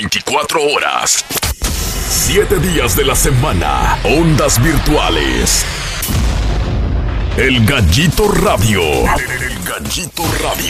24 horas. 7 días de la semana. Ondas virtuales. El Gallito Radio. El Gallito Radio.